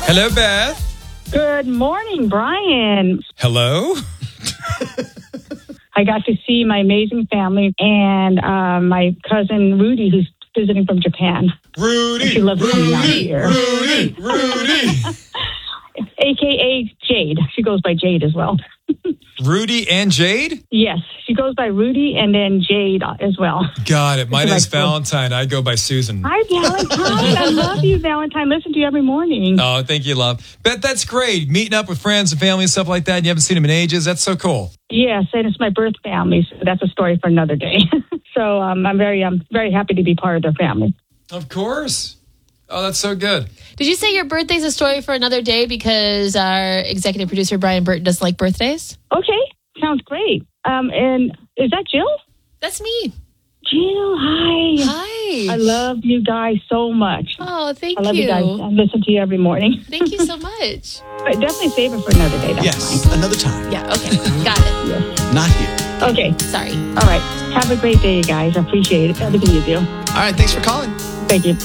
Hello, Beth. Good morning, Brian. Hello. I got to see my amazing family and my cousin Rudy, who's visiting from Japan. Rudy. She loves coming out here. Rudy. AKA Jade. She goes by Jade as well. Rudy and Jade? Yes, she goes by Rudy and then Jade as well. Got it. Mine is Valentine. I go by Susan. Hi, Valentine. I love you, Valentine. Listen to you every morning. Oh, thank you, love. Beth, that's great. Meeting up with friends and family and stuff like that. And you haven't seen them in ages. That's so cool. Yes, and it's my birth family, so that's a story for another day. So I'm very happy to be part of their family. Of course. Oh, that's so good. Did you say your birthday's a story for another day because our executive producer, Brian Burton, doesn't like birthdays? Okay, sounds great. And is that Jill? That's me. Jill, hi. Hi. I love you guys so much. Oh, thank I love you you. guys. I listen to you every morning. Thank you so much. But definitely save it for another day. That's Yes, fine. another time. Yeah, okay. Got it. Yes. Not here. Okay. Sorry. All right. Have a great day, you guys. I appreciate everything you do. All right, thanks for calling. Thank you.